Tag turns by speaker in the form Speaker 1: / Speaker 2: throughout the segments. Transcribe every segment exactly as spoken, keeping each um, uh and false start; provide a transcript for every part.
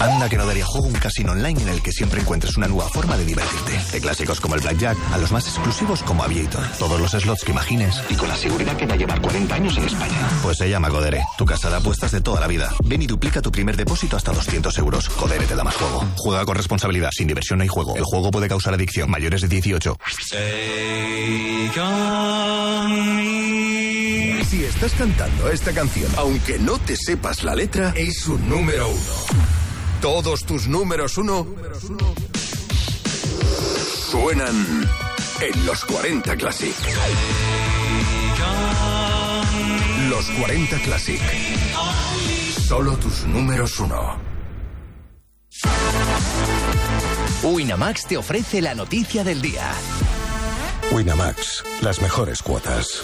Speaker 1: Anda que no daría juego un casino online en el que siempre encuentres una nueva forma de divertirte. De clásicos como el Blackjack a los más exclusivos como Aviator. Todos los slots que imagines y con la seguridad que va a llevar cuarenta años en España. Pues se llama Codere, tu casa de apuestas de toda la vida. Ven y duplica tu primer depósito hasta doscientos euros. Codere te da más juego. Juega con responsabilidad. Sin diversión no hay juego. El juego puede causar adicción. Mayores de dieciocho.
Speaker 2: Si estás cantando esta canción, aunque no te sepas la letra, es un número uno. Todos tus números uno suenan en los cuarenta Classic. Los cuarenta Classic. Solo tus números uno.
Speaker 3: Winamax te ofrece la noticia del día.
Speaker 2: Winamax, las mejores cuotas.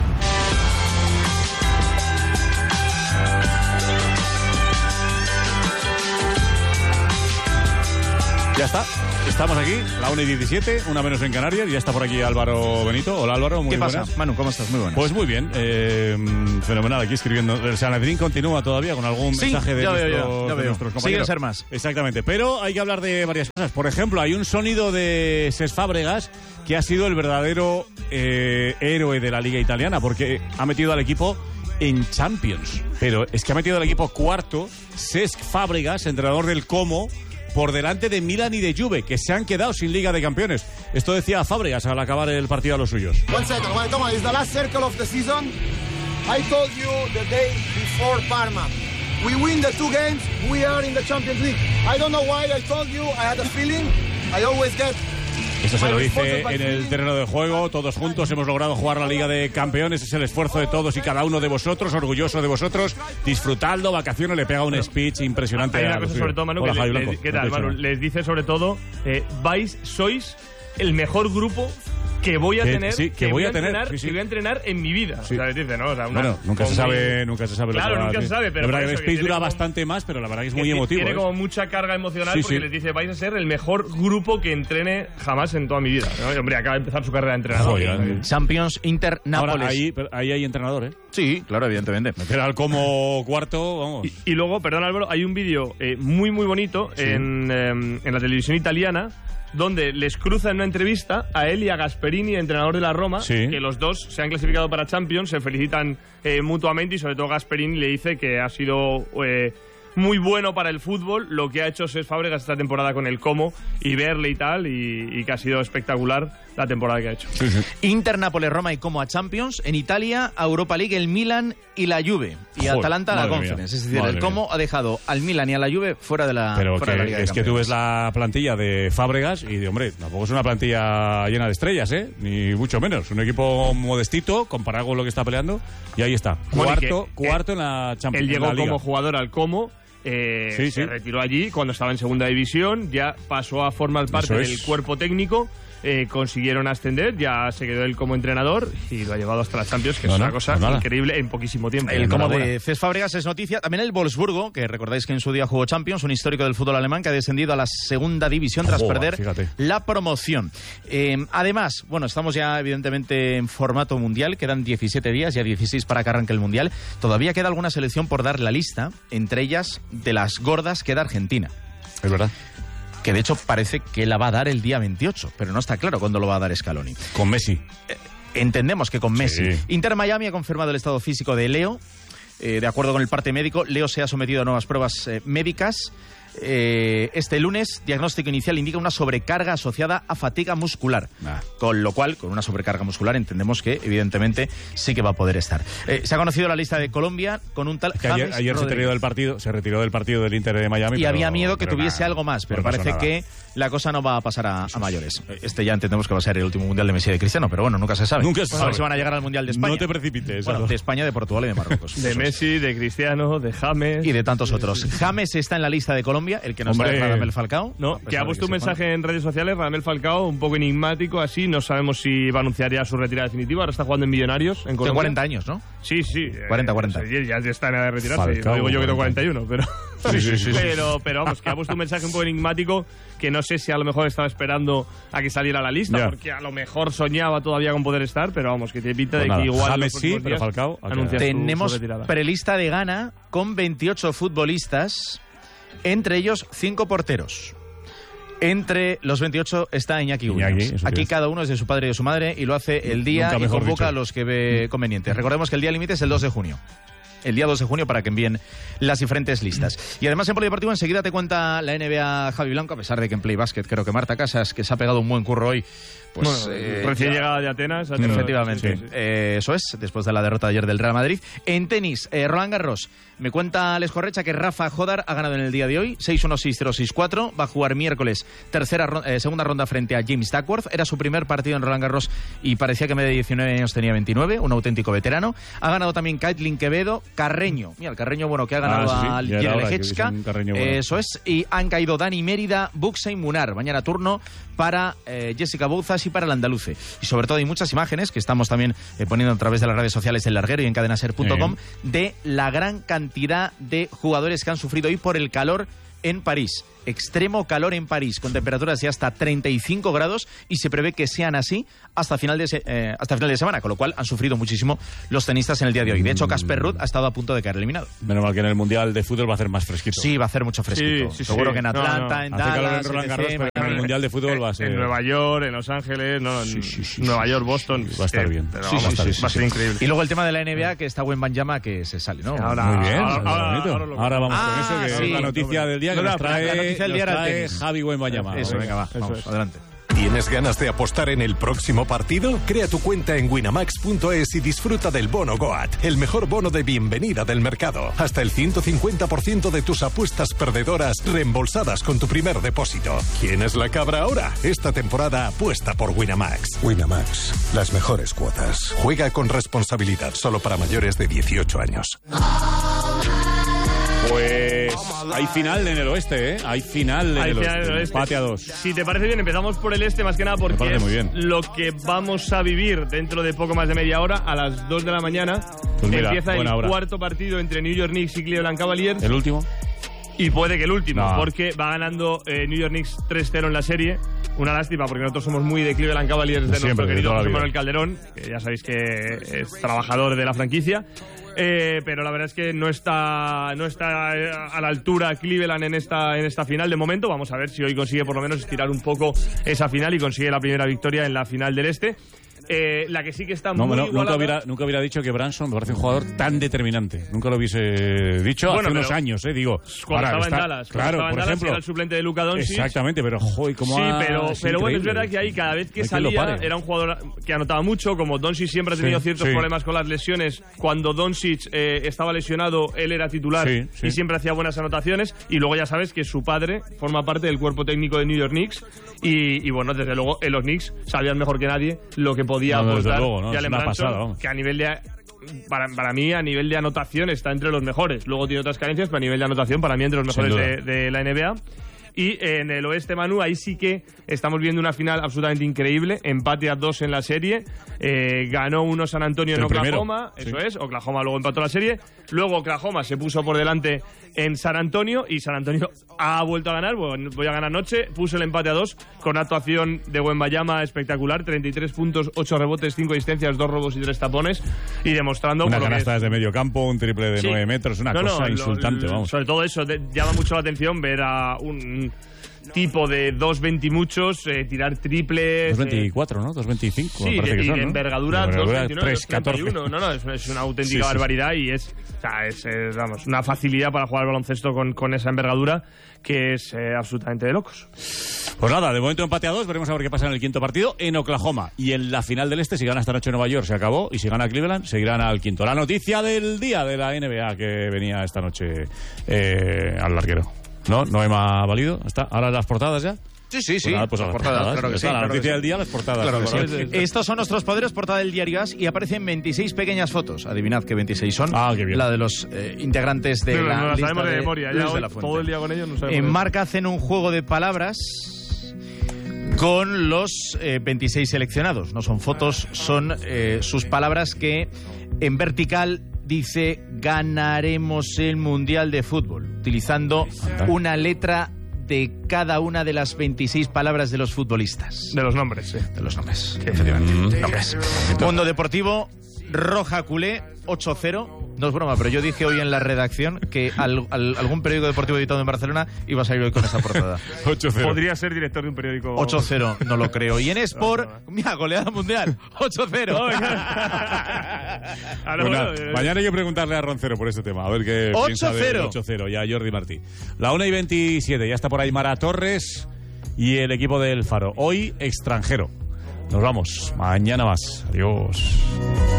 Speaker 4: Ya está, estamos aquí, la una y diecisiete, una menos en Canarias, y ya está por aquí Álvaro Benito. Hola Álvaro, muy
Speaker 5: ¿Qué
Speaker 4: buenas.
Speaker 5: pasa? Manu, ¿cómo estás? Muy buenas.
Speaker 4: Pues muy bien, eh, fenomenal, aquí escribiendo. El Sanedrín continúa todavía con algún
Speaker 5: Sí,
Speaker 4: mensaje de,
Speaker 5: ya veo,
Speaker 4: nuestro,
Speaker 5: ya, ya
Speaker 4: de
Speaker 5: veo.
Speaker 4: nuestros compañeros.
Speaker 5: Siguen ser más.
Speaker 4: Exactamente, pero hay que hablar de varias cosas. Por ejemplo, hay un sonido de Cesc Fábregas que ha sido el verdadero eh, héroe de la Liga Italiana, porque ha metido al equipo en Champions. Pero es que ha metido al equipo cuarto, Cesc Fábregas, entrenador del Como, por delante de Milan y de Juve, que se han quedado sin Liga de Campeones. Esto decía Fábregas al acabar el partido a los suyos.
Speaker 6: One second, one, come on, it's the last circle of the season. I told you the day before Parma. We win the two games, we are in the Champions League. I don't know why I told you, I had a feeling, I always get...
Speaker 4: Esto se lo dice en el terreno de juego. Todos juntos hemos logrado jugar la Liga de Campeones. Es el esfuerzo de todos y cada uno de vosotros. Orgulloso de vosotros. Disfrutando, vacaciones. Le pega un speech impresionante.
Speaker 7: Hay una
Speaker 4: a
Speaker 7: cosa
Speaker 4: los
Speaker 7: sobre todo, Manu,
Speaker 4: Hola,
Speaker 7: que
Speaker 4: Javi
Speaker 7: le,
Speaker 4: Blanco.
Speaker 7: le, ¿qué
Speaker 4: No
Speaker 7: tal,
Speaker 4: te he
Speaker 7: Manu?
Speaker 4: dicho nada.
Speaker 7: Les dice sobre todo, eh, vais, sois el mejor grupo que voy a
Speaker 4: Que-
Speaker 7: tener,
Speaker 4: sí, que voy a tener,
Speaker 7: entrenar,
Speaker 4: sí, sí.
Speaker 7: que voy a entrenar en mi vida.
Speaker 4: Sí.
Speaker 7: O sea, les dice, ¿no? O sea, una-
Speaker 4: Bueno, nunca se
Speaker 7: con muy-
Speaker 4: sabe, nunca se sabe. lo
Speaker 7: Claro,
Speaker 4: que va a
Speaker 7: nunca se
Speaker 4: decir.
Speaker 7: sabe, pero
Speaker 4: La verdad
Speaker 7: por
Speaker 4: que el
Speaker 7: eso, que
Speaker 4: speech
Speaker 7: tiene
Speaker 4: dura
Speaker 7: como-
Speaker 4: bastante más, pero la verdad que es
Speaker 7: que
Speaker 4: muy
Speaker 7: ti-
Speaker 4: emotivo.
Speaker 7: Tiene
Speaker 4: ¿eh?
Speaker 7: como mucha carga emocional
Speaker 4: Sí,
Speaker 7: porque
Speaker 4: sí.
Speaker 7: les dice, vais a ser el mejor grupo que entrene jamás en toda mi vida. ¿no? Y, hombre, acaba de empezar su carrera de entrenador.
Speaker 4: Joder,
Speaker 5: Champions, Inter, Nápoles.
Speaker 4: Ahora, ahí, pero ahí hay entrenador, ¿eh?
Speaker 5: Sí, claro, evidentemente.
Speaker 4: Meter al Como cuarto, vamos.
Speaker 7: Y, y luego, perdón Álvaro, hay un vídeo eh, muy muy bonito en, eh, en la televisión italiana donde les cruza en una entrevista a él y a Gasperini, entrenador de la Roma,
Speaker 4: Sí.
Speaker 7: que los dos se han clasificado para Champions, se felicitan eh, mutuamente y sobre todo Gasperini le dice que ha sido eh, muy bueno para el fútbol lo que ha hecho Cesc Fábregas esta temporada con el Como y verle y tal, y, y que ha sido espectacular la temporada que ha hecho.
Speaker 4: Sí, sí.
Speaker 5: Inter, Nápoles, Roma y Como a Champions. En Italia, a Europa League, el Milan y la Juve. Y
Speaker 4: Joder,
Speaker 5: Atalanta a la
Speaker 4: madre
Speaker 5: Conference.
Speaker 4: mía,
Speaker 5: Es decir,
Speaker 4: madre
Speaker 5: el Como ha dejado al Milan y a la Juve fuera de la,
Speaker 4: Pero
Speaker 5: fuera de la Liga
Speaker 4: que,
Speaker 5: de
Speaker 4: es que tú ves
Speaker 5: Campeones.
Speaker 4: la plantilla de Fábregas y, de, hombre, tampoco es una plantilla llena de estrellas, ¿eh? Ni mucho menos. Un equipo modestito comparado con lo que está peleando. Y ahí está.
Speaker 7: Bueno, y
Speaker 4: Cuarto,
Speaker 7: que,
Speaker 4: cuarto
Speaker 7: eh,
Speaker 4: en la Champions.
Speaker 7: Él llegó
Speaker 4: en la Liga.
Speaker 7: como jugador al Como. Eh,
Speaker 4: Sí,
Speaker 7: se
Speaker 4: sí.
Speaker 7: retiró allí cuando estaba en segunda división, ya pasó a formar parte
Speaker 4: Eso es.
Speaker 7: del cuerpo técnico, eh, consiguieron ascender, ya se quedó él como entrenador y lo ha llevado hasta la Champions, que
Speaker 4: No,
Speaker 7: es
Speaker 4: no,
Speaker 7: una cosa
Speaker 4: pues nada.
Speaker 7: increíble en poquísimo tiempo.
Speaker 5: El Como
Speaker 4: Enhorabuena.
Speaker 5: de Cesc Fábregas es noticia. También el Wolfsburgo, que recordáis que en su día jugó Champions, un histórico del fútbol alemán que ha descendido a la segunda división tras
Speaker 4: Joder,
Speaker 5: perder
Speaker 4: fíjate.
Speaker 5: la promoción. Eh, además, bueno, estamos ya evidentemente en formato mundial, quedan diecisiete días, ya dieciséis para que arranque el mundial. Todavía queda alguna selección por dar la lista, entre ellas de las gordas queda Argentina.
Speaker 4: Es verdad.
Speaker 5: Que de hecho parece que la va a dar el día veintiocho, pero no está claro cuándo lo va a dar Scaloni.
Speaker 4: Con Messi.
Speaker 5: Entendemos que con Messi.
Speaker 4: Sí.
Speaker 5: Inter Miami ha confirmado el estado físico de Leo. Eh, de acuerdo con el parte médico, Leo se ha sometido a nuevas pruebas eh, médicas. Eh, este lunes, diagnóstico inicial indica una sobrecarga asociada a fatiga muscular.
Speaker 4: Ah.
Speaker 5: Con lo cual, con una sobrecarga muscular, entendemos que evidentemente sí que va a poder estar. Eh, se ha conocido la lista de Colombia con un tal
Speaker 4: Que ayer,
Speaker 5: James
Speaker 4: ayer se
Speaker 5: Rodríguez.
Speaker 4: retiró del partido, se retiró del partido del Inter de Miami.
Speaker 5: Y
Speaker 4: pero-
Speaker 5: había miedo que
Speaker 4: pero
Speaker 5: tuviese
Speaker 4: nada,
Speaker 5: algo más, pero
Speaker 4: no pasó
Speaker 5: parece
Speaker 4: nada.
Speaker 5: que la cosa no va a pasar a, a mayores. Este ya entendemos que va a ser el último mundial de Messi y de Cristiano, pero bueno, nunca se sabe.
Speaker 4: Nunca se
Speaker 5: A
Speaker 4: sabe.
Speaker 5: ver si van a llegar al mundial de España.
Speaker 4: No te precipites.
Speaker 5: Bueno,
Speaker 4: Aldo.
Speaker 5: de España, de Portugal y de Marruecos.
Speaker 7: De
Speaker 5: Eso es.
Speaker 7: Messi, de Cristiano, de James.
Speaker 5: Y de tantos otros. James está en la lista de Colombia, el que nos
Speaker 4: Hombre.
Speaker 5: trae Radamel Falcao.
Speaker 7: No,
Speaker 5: A pesar
Speaker 7: que ha
Speaker 5: de
Speaker 7: puesto un
Speaker 5: se
Speaker 7: mensaje en redes sociales, Radamel Falcao, un poco enigmático, así, no sabemos si va a anunciar ya su retirada definitiva, ahora está jugando en Millonarios, en
Speaker 5: Tiene
Speaker 7: Colombia.
Speaker 5: cuarenta años, ¿no?
Speaker 7: Sí, sí.
Speaker 5: cuarenta,
Speaker 7: eh,
Speaker 5: cuarenta.
Speaker 7: o sea, ya ya está en edad de retirarse,
Speaker 4: Falcao,
Speaker 7: no digo yo que tengo
Speaker 4: cuarenta.
Speaker 7: cuarenta y uno, pero...
Speaker 4: Sí, sí, sí, sí.
Speaker 7: pero, pero vamos, que ha puesto un mensaje un poco enigmático que no sé si a lo mejor estaba esperando a que saliera la lista,
Speaker 4: Ya.
Speaker 7: porque a lo mejor soñaba todavía con poder estar, pero vamos, que te pinta
Speaker 4: Pues
Speaker 7: de
Speaker 4: nada,
Speaker 7: que igual... en
Speaker 4: James
Speaker 7: los
Speaker 4: sí,
Speaker 7: próximos
Speaker 4: pero
Speaker 7: días
Speaker 4: Falcao ha
Speaker 7: anuncia
Speaker 4: quedado.
Speaker 7: su- su
Speaker 5: Tenemos
Speaker 7: retirada.
Speaker 5: prelista de Ghana con veintiocho futbolistas. Entre ellos, cinco porteros. Entre los veintiocho está Iñaki Williams.
Speaker 4: Iñaki,
Speaker 5: Aquí
Speaker 4: es.
Speaker 5: cada uno es de su padre y de su madre y lo hace el día
Speaker 4: Nunca
Speaker 5: y convoca
Speaker 4: dicho.
Speaker 5: a los que ve convenientes. Recordemos que el día límite es el dos de junio. El día dos de junio para que envíen las diferentes listas. Y además en Polideportivo enseguida te cuenta la N B A Javi Blanco, a pesar de que en Play Basket creo que Marta Casas, que se ha pegado un buen curro hoy, pues...
Speaker 7: Bueno,
Speaker 5: eh,
Speaker 7: recién
Speaker 5: ya-
Speaker 7: llegada de Atenas. ha tenido-
Speaker 5: Efectivamente,
Speaker 7: sí, sí.
Speaker 5: Eh, eso es, después de la derrota de ayer del Real Madrid. En tenis, eh, Roland Garros, me cuenta Alex Correcha que Rafa Jodar ha ganado en el día de hoy, seis uno seis cero seis cuatro, va a jugar miércoles, tercera ro- eh, segunda ronda frente a James Duckworth, era su primer partido en Roland Garros y parecía que en vez de diecinueve años tenía veintinueve, un auténtico veterano. Ha ganado también Caitlin Quevedo, Carreño, mira, el Carreño bueno que ha ganado
Speaker 4: Ah, sí,
Speaker 5: al
Speaker 4: ya era hora que
Speaker 5: Leječka,
Speaker 4: hubiese un Carreño bueno.
Speaker 5: eso es, y han caído Dani Mérida, Buxa y Munar, mañana turno para eh, Jessica Bouzas y para el andaluce. Y sobre todo hay muchas imágenes que estamos también eh, poniendo a través de las redes sociales del Larguero y en cadenaser punto com de la gran cantidad de jugadores que han sufrido hoy por el calor en París. Extremo calor en París, con temperaturas de hasta treinta y cinco grados y se prevé que sean así hasta final de se- eh, hasta final de semana, con lo cual han sufrido muchísimo los tenistas en el día de hoy. De hecho, Casper Ruud ha estado a punto de caer eliminado.
Speaker 4: Menos mal que en el Mundial de Fútbol va a hacer más fresquito.
Speaker 5: Sí, va a hacer mucho fresquito.
Speaker 7: Sí, sí,
Speaker 5: Seguro
Speaker 7: sí.
Speaker 5: que en
Speaker 7: No,
Speaker 5: Atlanta,
Speaker 7: no.
Speaker 5: en
Speaker 4: Hace calor
Speaker 5: Dallas,
Speaker 4: en Roland
Speaker 5: etcétera,
Speaker 4: Garros, pero en el
Speaker 5: Miami.
Speaker 4: Mundial de Fútbol va a ser...
Speaker 7: En Nueva York, en Los Ángeles, no, en
Speaker 4: Sí, sí, sí,
Speaker 7: Nueva
Speaker 4: sí,
Speaker 7: York,
Speaker 4: sí,
Speaker 7: Boston.
Speaker 4: sí, va a estar
Speaker 7: eh,
Speaker 4: bien.
Speaker 7: pero
Speaker 4: Sí,
Speaker 7: va,
Speaker 4: sí,
Speaker 7: a estar-
Speaker 4: sí, sí,
Speaker 7: va a ser
Speaker 4: sí.
Speaker 7: increíble.
Speaker 5: Y luego el tema de la N B A, que está Wembanyama que se sale, ¿no?
Speaker 7: Ahora-
Speaker 4: Muy bien,
Speaker 7: ahora- ahora-
Speaker 4: bonito.
Speaker 7: ahora lo-
Speaker 4: Ahora vamos
Speaker 5: Ah,
Speaker 4: con eso, que
Speaker 5: sí.
Speaker 4: es la noticia del día que
Speaker 5: No,
Speaker 4: nos
Speaker 5: no, la-
Speaker 4: trae,
Speaker 5: la noticia del
Speaker 4: nos
Speaker 5: día era el
Speaker 4: trae
Speaker 5: tenis.
Speaker 4: Javi Wembanyama.
Speaker 5: Eso, venga, va,
Speaker 7: Eso
Speaker 5: vamos,
Speaker 7: es.
Speaker 5: adelante.
Speaker 2: ¿Tienes ganas de apostar en el próximo partido? Crea tu cuenta en winamax punto es y disfruta del bono Goat, el mejor bono de bienvenida del mercado. Hasta el ciento cincuenta por ciento de tus apuestas perdedoras reembolsadas con tu primer depósito. ¿Quién es la cabra ahora? Esta temporada apuesta por Winamax.
Speaker 8: Winamax, las mejores cuotas.
Speaker 2: Juega con responsabilidad, solo para mayores de dieciocho años.
Speaker 4: Pues hay final en el oeste, ¿eh? Hay final en
Speaker 7: Hay
Speaker 4: el
Speaker 7: final
Speaker 4: oeste.
Speaker 7: en el oeste.
Speaker 4: Empate a dos.
Speaker 7: Si te parece bien, empezamos por el este, más que nada
Speaker 4: Me
Speaker 7: porque
Speaker 4: parece
Speaker 7: es
Speaker 4: muy bien.
Speaker 7: lo que vamos a vivir dentro de poco más de media hora. A las dos de la mañana
Speaker 4: Pues mira,
Speaker 7: empieza el
Speaker 4: buena hora.
Speaker 7: cuarto partido entre New York Knicks y Cleveland Cavaliers.
Speaker 4: ¿El último?
Speaker 7: Y puede que el último,
Speaker 4: No.
Speaker 7: porque va ganando eh, New York Knicks tres cero en la serie. Una lástima, porque nosotros somos muy de Cleveland Cavaliers, de
Speaker 4: Siempre,
Speaker 7: nuestro
Speaker 4: de
Speaker 7: querido
Speaker 4: toda la
Speaker 7: José
Speaker 4: vida.
Speaker 7: Manuel Calderón, que ya sabéis que es trabajador de la franquicia. Eh, pero la verdad es que no está, no está eh, a la altura Cleveland en esta, en esta final de momento. Vamos a ver si hoy consigue por lo menos estirar un poco esa final y consigue la primera victoria en la final del Este. Eh, la que sí que está
Speaker 4: No,
Speaker 7: muy
Speaker 4: no,
Speaker 7: igualada.
Speaker 4: nunca, hubiera, nunca hubiera dicho que Branson me parece un jugador tan determinante. Nunca lo hubiese dicho
Speaker 7: Bueno,
Speaker 4: hace unos
Speaker 7: pero
Speaker 4: años, eh, digo.
Speaker 7: Cuando
Speaker 4: ahora
Speaker 7: estaba
Speaker 4: está-
Speaker 7: en Dallas, cuando
Speaker 4: claro,
Speaker 7: estaba en
Speaker 4: por
Speaker 7: Dallas,
Speaker 4: ejemplo.
Speaker 7: era el suplente de Luka Doncic.
Speaker 4: Exactamente, pero joder, cómo
Speaker 7: Sí,
Speaker 4: ha-
Speaker 7: pero,
Speaker 4: es
Speaker 7: pero bueno, es
Speaker 4: increíble.
Speaker 7: verdad que ahí cada vez que
Speaker 4: Hay quien lo
Speaker 7: salía
Speaker 4: pare.
Speaker 7: era un jugador que anotaba mucho, como Doncic siempre ha tenido
Speaker 4: Sí,
Speaker 7: ciertos
Speaker 4: sí.
Speaker 7: problemas con las lesiones. Cuando Doncic eh, estaba lesionado, él era titular
Speaker 4: Sí, sí.
Speaker 7: y siempre hacía buenas anotaciones. Y luego ya sabes que su padre forma parte del cuerpo técnico de New York Knicks. Y, y bueno, desde luego en los Knicks sabían mejor que nadie lo que podía
Speaker 4: No, no, desde
Speaker 7: aportar
Speaker 4: luego, ¿no? Es
Speaker 7: Jalen
Speaker 4: una
Speaker 7: Brunson,
Speaker 4: pasada, vamos.
Speaker 7: que a nivel de... Para, para mí, a nivel de anotación, está entre los mejores. Luego tiene otras carencias, pero a nivel de anotación, para mí, entre los
Speaker 4: Sin
Speaker 7: mejores
Speaker 4: duda.
Speaker 7: de, de la N B A. Y en el oeste, Manu, ahí sí que estamos viendo una final absolutamente increíble. Empate a dos en la serie. Eh, ganó uno San Antonio en
Speaker 4: El primero,
Speaker 7: Oklahoma.
Speaker 4: sí.
Speaker 7: Eso es. Oklahoma luego empató la serie. Luego Oklahoma se puso por delante en San Antonio. Y San Antonio ha vuelto a ganar. Bueno, voy a ganar anoche. Puso el empate a dos con actuación de Wembanyama espectacular. treinta y tres puntos, ocho rebotes, cinco asistencias, dos robos y tres tapones. Y demostrando...
Speaker 4: Una
Speaker 7: por lo que
Speaker 4: canasta
Speaker 7: es-
Speaker 4: desde medio campo, un triple de
Speaker 7: Sí.
Speaker 4: nueve metros, una
Speaker 7: No, no,
Speaker 4: cosa
Speaker 7: lo-
Speaker 4: insultante,
Speaker 7: lo-
Speaker 4: vamos.
Speaker 7: Sobre todo eso, de- llama mucho la atención ver a un tipo de dos veinte y muchos eh, tirar triples.
Speaker 4: dos
Speaker 7: eh,
Speaker 4: veinticuatro, ¿no? dos veinticinco,
Speaker 7: Sí,
Speaker 4: me parece
Speaker 7: de,
Speaker 4: que
Speaker 7: y
Speaker 4: son,
Speaker 7: de
Speaker 4: ¿no?
Speaker 7: envergadura,
Speaker 4: De
Speaker 7: dos
Speaker 4: envergadura,
Speaker 7: veintinueve,
Speaker 4: tres
Speaker 7: dos treinta y
Speaker 4: catorce.
Speaker 7: uno. No, no, es, es una auténtica
Speaker 4: Sí, sí, sí.
Speaker 7: barbaridad y es, o sea, es, es, vamos, una facilidad para jugar al baloncesto con, con esa envergadura que es eh, absolutamente de locos.
Speaker 4: Pues nada, de momento empate a dos, veremos a ver qué pasa en el quinto partido en Oklahoma. Y en la final del este, si gana esta noche Nueva York, se acabó. Y si gana Cleveland, seguirán al quinto. La noticia del día de la N B A que venía esta noche eh, al larguero. ¿No? ¿No me ha valido? ¿Está? ¿Ahora las portadas ya?
Speaker 5: Sí, sí, sí.
Speaker 4: Pues nada, pues a las portadas,
Speaker 5: claro que
Speaker 4: ya
Speaker 5: sí.
Speaker 4: está, la
Speaker 5: claro que
Speaker 4: noticia
Speaker 5: sí.
Speaker 4: del día, las portadas.
Speaker 5: Claro que sí.
Speaker 4: Álvaro.
Speaker 5: Estos son nuestros poderes, portada del diario As, y aparecen veintiséis pequeñas fotos. Adivinad qué veintiséis son.
Speaker 4: Ah, qué bien.
Speaker 5: La de los eh, integrantes de
Speaker 7: No, no,
Speaker 5: la
Speaker 7: no la
Speaker 5: lista
Speaker 7: sabemos de memoria. Ya
Speaker 5: Luis de
Speaker 7: hoy,
Speaker 5: la Fuente.
Speaker 7: todo el día con ellos no sabemos.
Speaker 5: En
Speaker 7: de-
Speaker 5: Marca hacen un juego de palabras con los eh, veintiséis seleccionados. No son fotos, son eh, sus palabras que en vertical dice ganaremos el Mundial de Fútbol, utilizando una letra de cada una de las veintiséis palabras de los futbolistas.
Speaker 7: De los nombres, sí.
Speaker 5: De los nombres, efectivamente. Nombres. Mundo deportivo, Roja culé ocho cero. No es broma, pero yo dije hoy en la redacción que al, al, algún periódico deportivo editado en Barcelona iba a salir hoy con esa portada.
Speaker 4: ocho cero.
Speaker 7: Podría ser director de un periódico.
Speaker 5: ocho cero, no lo creo. Y en Sport, mira, goleada mundial, ocho cero.
Speaker 4: Bueno, mañana hay que preguntarle a Roncero por este tema, a ver qué piensa del ocho cero, ya Jordi Martí. La una y veintisiete, ya está por ahí Mara Torres y el equipo del Faro. Hoy extranjero. Nos vamos, mañana más. Adiós.